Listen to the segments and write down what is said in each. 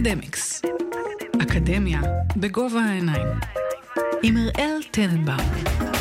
אקדמיקס. אקדמיה בגובה העיניים. עם אראל טננבאום.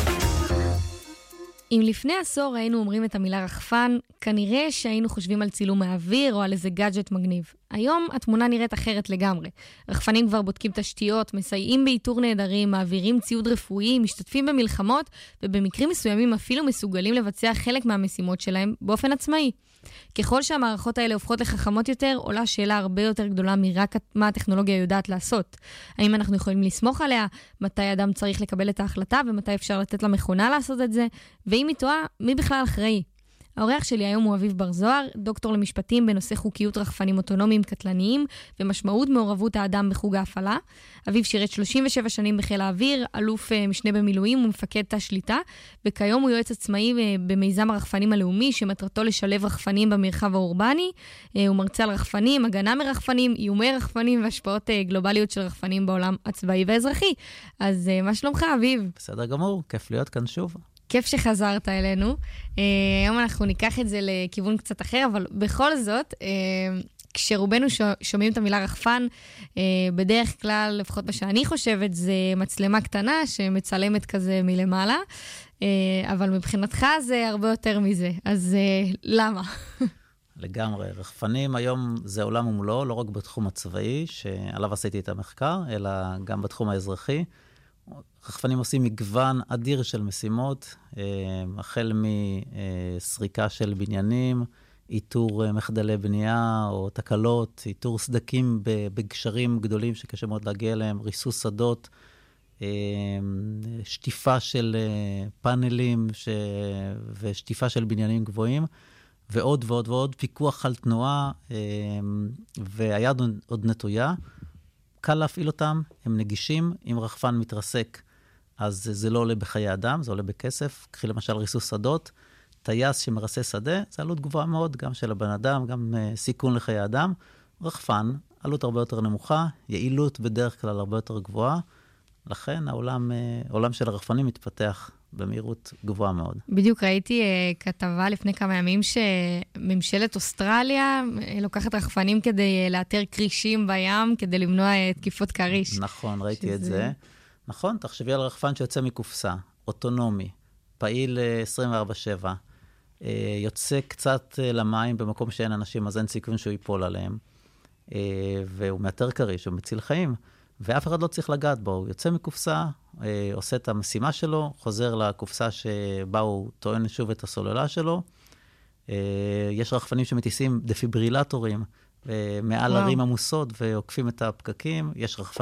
אם לפני עשור היינו אומרים את המילה רחפן, כנראה שהיינו חושבים על צילום מהאוויר או על איזה גאדג'ט מגניב. היום התמונה נראית אחרת לגמרי. רחפנים כבר בודקים תשתיות, מסייעים באיתור נהדרים, מעבירים ציוד רפואי, משתתפים במלחמות, ובמקרים מסוימים אפילו מסוגלים לבצע חלק מהמשימות שלהם באופן עצמאי. ככל שהמערכות האלה הופכות לחכמות יותר, עולה שאלה הרבה יותר גדולה מרק מה הטכנולוגיה יודעת לעשות. האם אנחנו יכולים לסמוך עליה? מתי אדם צריך לקבל את ההחלטה ומתי אפשר לתת למכונה לעשות את זה? ואם היא טועה, מי בכלל אחראי? האורח שלי היום הוא אביב בר זוהר, דוקטור למשפטים בנושא חוקיות רחפנים אוטונומיים קטלניים ומשמעות מעורבות האדם בחוג ההפעלה. אביב שירת 37 שנים בחיל האוויר, אלוף משנה במילואים ומפקד תא שליטה, וכיום הוא יועץ עצמאי במיזם הרחפנים הלאומי, שמטרתו לשלב רחפנים במרחב האורבני. הוא מרצה על רחפנים, הגנה מרחפנים, איומי רחפנים והשפעות גלובליות של רחפנים בעולם הצבאי והאזרחי. אז מה שלומך, אביב? בסדר גמור, כיף להיות כאן שוב. כיף שחזרת אלינו. היום אנחנו ניקח את זה לכיוון קצת אחר, אבל בכל זאת, כשרובנו שומעים את המילה רחפן, בדרך כלל, לפחות מה שאני חושבת, זה מצלמה קטנה שמצלמת כזה מלמעלה, אבל מבחינתך זה הרבה יותר מזה. אז למה? לגמרי. רחפנים היום זה עולם ומלואו, לא רק בתחום הצבאי, שעליו עשיתי את המחקר, אלא גם בתחום האזרחי. רחפנים עושים מגוון אדיר של משימות, החל מסריקה של בניינים, איתור מחדלי בנייה או תקלות, איתור סדקים בגשרים גדולים שקשה מאוד להגיע אליהם, ריסוס שדות, שטיפה של פאנלים ושטיפה של בניינים גבוהים, ועוד ועוד ועוד, פיקוח על תנועה, והיד עוד נטויה. קל להפעיל אותם, הם נגישים, אם רחפן מתרסק, אז זה לא עולה בחיי אדם, זה עולה בכסף. קחי למשל ריסוס שדות, טייס שמרסה שדה, זה עלות גבוהה מאוד, גם של הבן אדם, גם סיכון לחיי אדם. רחפן, עלות הרבה יותר נמוכה, יעילות בדרך כלל הרבה יותר גבוהה, לכן העולם של הרחפנים מתפתח במהירות גבוהה מאוד. בדיוק ראיתי כתבה לפני כמה ימים שממשלת אוסטרליה לוקחת רחפנים כדי לאתר קרישים בים, כדי למנוע תקיפות קריש. נכון, ראיתי את זה. נכון, תחשבי על רחפן שיוצא מקופסה, אוטונומי, פעיל 24/7, יוצא קצת למים במקום שאין אנשים, אז אין סיכון שהוא ייפול עליהם, והוא מאתר קריש, הוא מציל חיים, ואף אחד לא צריך לגעת בו, הוא יוצא מקופסה, עושה את המשימה שלו, חוזר לקופסה שבה הוא טוען שוב את הסוללה שלו. יש רחפנים שמטיסים דפיברילטורים מעל ערים עמוסות ועוקפים את הפקקים, יש רחפנים